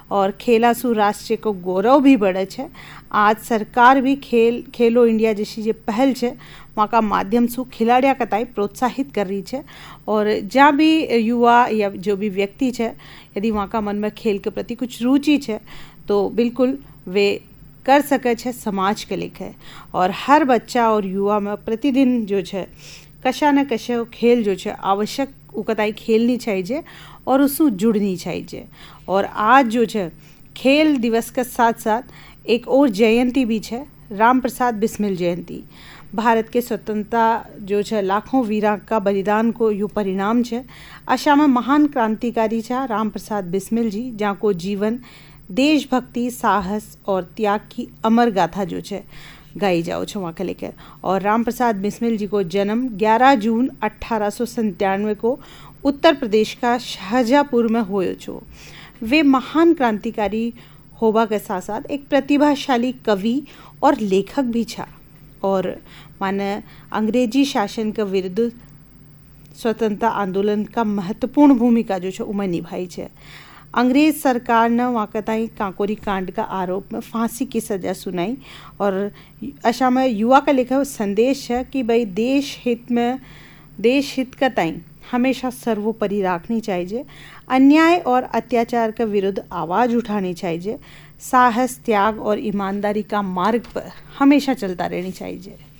और खेला सु राष्ट्र को गौरव भी बढ़े छे। आज सरकार भी खेलो इंडिया जैसी जो पहल है वहाँ का माध्यम से खिलाड़िया कताई प्रोत्साहित कर रही है। और जहाँ भी युवा या जो भी व्यक्ति है यदि वहाँ का मन में खेल के प्रति कुछ रुचि है तो बिल्कुल वे कर सके छे समाज के लेके। और हर बच्चा और युवा में प्रतिदिन जो है कशा न कशा खेल जो है आवश्यक उकताई खेलनी चाहिए और उससे जुड़नी चाहिए। और आज जो है खेल दिवस के साथ साथ एक और जयंती भी है, राम प्रसाद बिस्मिल जयंती। भारत के स्वतंत्रता जो है लाखों वीरा का बलिदान को यू परिणाम है। आशा में महान क्रांतिकारी छा राम प्रसाद बिस्मिल जी, जहाँ को जीवन देशभक्ति, साहस और त्याग की अमर गाथा जो है गाई जाओ छो वहाँ के लेकर। और राम प्रसाद बिस्मिल जी को जन्म 11 जून 1897 को उत्तर प्रदेश का शाहजहाँपुर में हुए छो। वे महान क्रांतिकारी होबा के साथ साथ एक प्रतिभाशाली कवि और लेखक भी छा। और माने अंग्रेजी शासन के विरुद्ध स्वतंत्रता आंदोलन का महत्वपूर्ण भूमिका जो है उमें निभाई है। अंग्रेज सरकार ने वाकताई काकोरी कांड का आरोप में फांसी की सजा सुनाई। और अशा में युवा का लिखा संदेश है कि भाई देश हित का ताई हमेशा सर्वोपरि रखनी चाहिए, अन्याय और अत्याचार के विरुद्ध आवाज़ उठानी चाहिए, साहस, त्याग और ईमानदारी का मार्ग पर हमेशा चलता रहनी चाहिए।